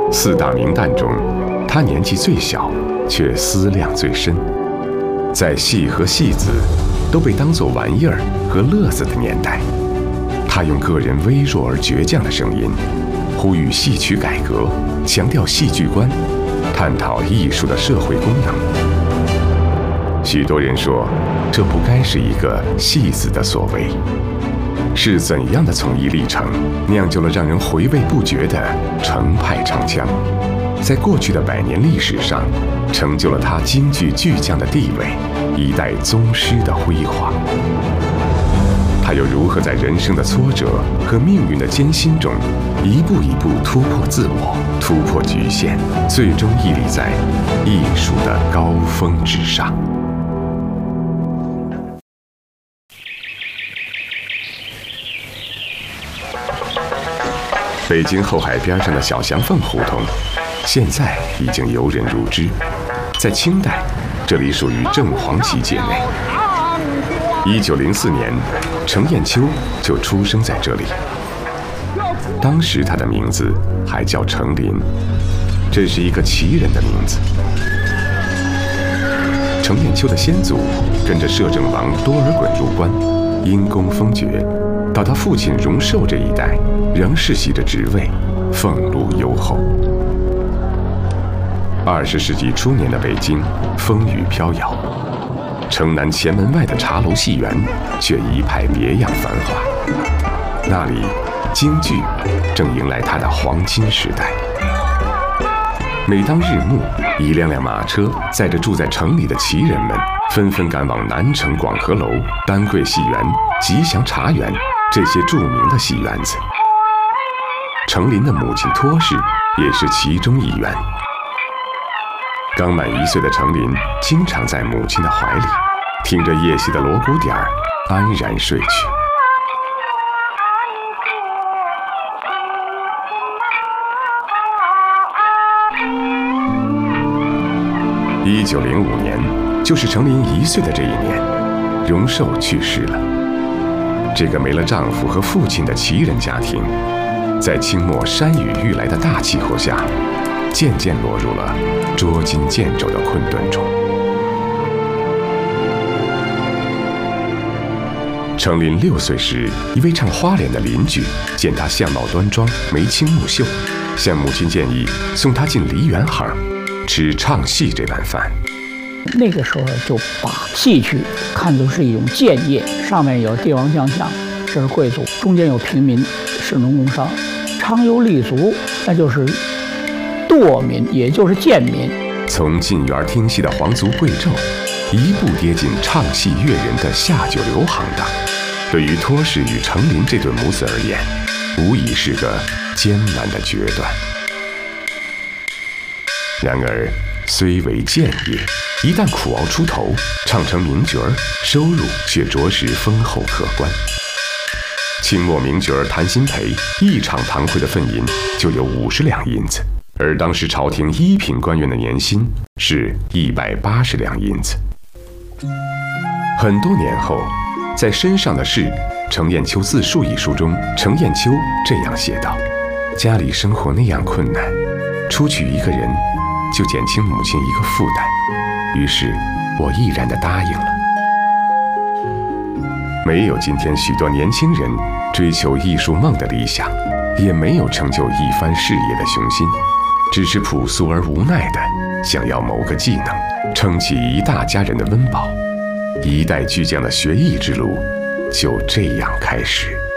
四大名旦中，他年纪最小，却思量最深。在戏和戏子都被当作玩意儿和乐子的年代，他用个人微弱而倔强的声音，呼吁戏曲改革，强调戏剧观，探讨艺术的社会功能。许多人说，这不该是一个戏子的所为。是怎样的从艺历程，酿就了让人回味不绝的程派唱腔，在过去的100年历史上，成就了他京剧巨匠的地位，一代宗师的辉煌。他又如何在人生的挫折和命运的艰辛中，一步一步突破自我，突破局限，最终屹立在艺术的高峰之上？北京后海边上的小祥凤胡同，现在已经游人如织。在清代，这里属于正黄旗界内。1904年，程砚秋就出生在这里。当时他的名字还叫程林，这是一个奇人的名字。程砚秋的先祖跟着摄政王多尔衮入关，因功封爵，到他父亲荣寿这一代，仍世袭着职位，俸禄优厚。20世纪初年的北京风雨飘摇，城南前门外的茶楼戏园却一派别样繁华。那里京剧正迎来它的黄金时代。每当日暮，一辆辆马车载着住在城里的旗人们，纷纷赶往南城广和楼、丹桂戏园、吉祥茶园这些著名的戏园子。程林的母亲托氏也是其中一员。刚满1岁的程林经常在母亲的怀里，听着夜袭的锣鼓点儿，安然睡去。1905年，就是程林1岁的这一年，荣寿去世了。这个没了丈夫和父亲的旗人家庭，在清末山雨欲来的大气候下，渐渐落入了捉襟见肘的困顿中。程林6岁时，一位唱花脸的邻居见他相貌端庄、眉清目秀，向母亲建议送他进梨园行，吃唱戏这碗饭。 那个时候就把戏曲看作是一种建业，上面有帝王将相，这是贵族；中间有平民，士农工商；昌优立足，那就是惰民，也就是贱民。 从进园听戏的皇族贵胄，一步跌进唱戏乐人的下九流行当，对于托氏与程林这对母子而言，无疑是个艰难的决断。然而，虽为建业，一旦苦熬出头，唱成名角儿，收入却着实丰厚可观。清末名角儿谭鑫培一场堂会的份银就有50两银子，而当时朝廷一品官员的年薪是180两银子。很多年后，在《身上的事·程砚秋自述》一书中，程砚秋这样写道：家里生活那样困难，出去一个人就减轻母亲一个负担，于是我毅然地答应了。没有今天许多年轻人追求艺术梦的理想，也没有成就一番事业的雄心，只是朴素而无奈地想要某个技能，撑起一大家人的温饱。一代巨匠的学艺之路就这样开始。